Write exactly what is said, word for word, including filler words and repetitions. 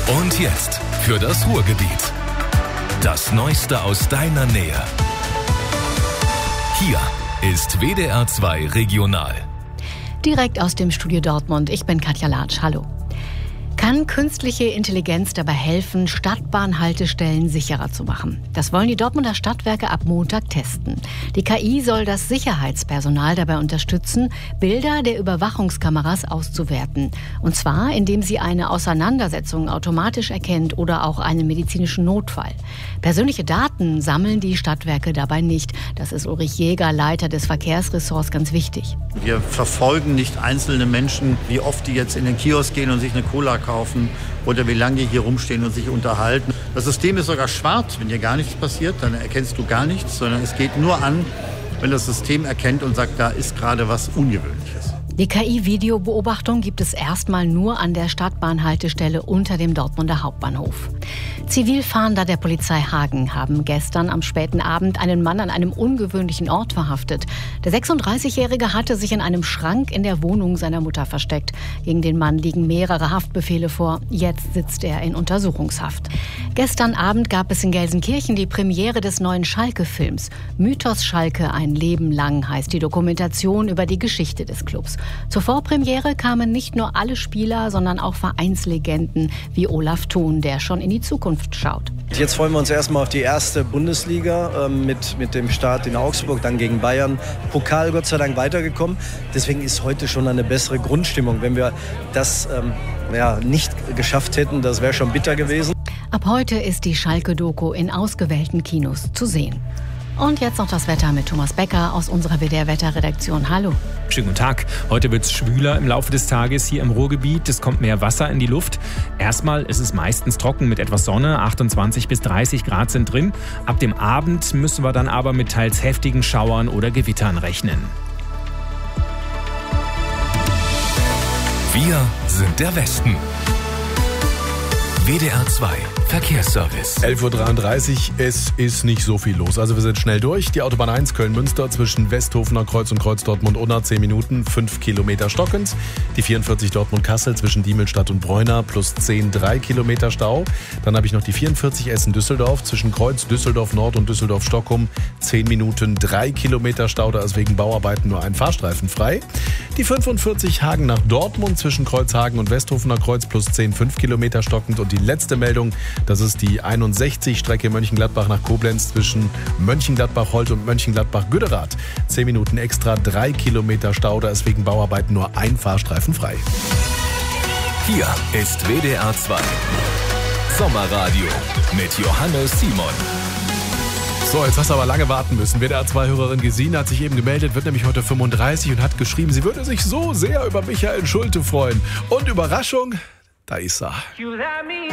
Und jetzt für das Ruhrgebiet. Das Neueste aus deiner Nähe. Hier ist W D R zwei Regional. Direkt aus dem Studio Dortmund. Ich bin Katja Latsch. Hallo. Kann künstliche Intelligenz dabei helfen, Stadtbahnhaltestellen sicherer zu machen? Das wollen die Dortmunder Stadtwerke ab Montag testen. Die K I soll das Sicherheitspersonal dabei unterstützen, Bilder der Überwachungskameras auszuwerten. Und zwar, indem sie eine Auseinandersetzung automatisch erkennt oder auch einen medizinischen Notfall. Persönliche Daten sammeln die Stadtwerke dabei nicht. Das ist Ulrich Jäger, Leiter des Verkehrsressorts, ganz wichtig. Wir verfolgen nicht einzelne Menschen, wie oft die jetzt in den Kiosk gehen und sich eine Cola kaufen oder wie lange die hier rumstehen und sich unterhalten. Das System ist sogar schwarz. Wenn hier gar nichts passiert, dann erkennst du gar nichts, sondern es geht nur an, wenn das System erkennt und sagt, da ist gerade was Ungewöhnliches. Die K I-Videobeobachtung gibt es erstmal nur an der Stadtbahnhaltestelle unter dem Dortmunder Hauptbahnhof. Zivilfahnder der Polizei Hagen haben gestern am späten Abend einen Mann an einem ungewöhnlichen Ort verhaftet. Der sechsunddreißigjährige hatte sich in einem Schrank in der Wohnung seiner Mutter versteckt. Gegen den Mann liegen mehrere Haftbefehle vor. Jetzt sitzt er in Untersuchungshaft. Gestern Abend gab es in Gelsenkirchen die Premiere des neuen Schalke-Films. Mythos Schalke, ein Leben lang heißt die Dokumentation über die Geschichte des Clubs. Zur Vorpremiere kamen nicht nur alle Spieler, sondern auch Vereinslegenden wie Olaf Thon, der schon in die Zukunft schaut. Jetzt freuen wir uns erstmal auf die erste Bundesliga äh, mit, mit dem Start in Augsburg, dann gegen Bayern. Pokal Gott sei Dank weitergekommen. Deswegen ist heute schon eine bessere Grundstimmung. Wenn wir das ähm, ja, nicht geschafft hätten, das wäre schon bitter gewesen. Ab heute ist die Schalke-Doku in ausgewählten Kinos zu sehen. Und jetzt noch das Wetter mit Thomas Becker aus unserer W D R-Wetterredaktion. Hallo. Schönen guten Tag. Heute wird es schwüler im Laufe des Tages hier im Ruhrgebiet. Es kommt mehr Wasser in die Luft. Erstmal ist es meistens trocken mit etwas Sonne. achtundzwanzig bis dreißig Grad sind drin. Ab dem Abend müssen wir dann aber mit teils heftigen Schauern oder Gewittern rechnen. Wir sind der Westen. W D R zwei Verkehrsservice. elf Uhr dreiunddreißig, es ist nicht so viel los. Also wir sind schnell durch. Die Autobahn eins Köln-Münster zwischen Westhofener Kreuz und Kreuz Dortmund-Unna zehn Minuten, fünf Kilometer stockend. Die vierundvierzig Dortmund-Kassel zwischen Diemelstadt und Bräuner plus zehn, drei Kilometer Stau. Dann habe ich noch die vierundvierzig Essen-Düsseldorf zwischen Kreuz Düsseldorf-Nord und Düsseldorf-Stockholm zehn Minuten, drei Kilometer Stau. Da ist wegen Bauarbeiten nur ein Fahrstreifen frei. Die fünfundvierzig Hagen nach Dortmund zwischen Kreuzhagen und Westhofener Kreuz plus zehn, fünf Kilometer stockend. Und die letzte Meldung, das ist die einundsechzig Strecke Mönchengladbach nach Koblenz zwischen Mönchengladbach-Holt und Mönchengladbach-Güderath. zehn Minuten extra, drei Kilometer Stau, da ist wegen Bauarbeiten nur ein Fahrstreifen frei. Hier ist W D R zwei Sommerradio mit Johannes Simon. So, jetzt hast du aber lange warten müssen. W D R zwei-Hörerin Gesine hat sich eben gemeldet, wird nämlich heute fünfunddreißig und hat geschrieben, sie würde sich so sehr über Michael Schulte freuen. Und Überraschung, da ist er.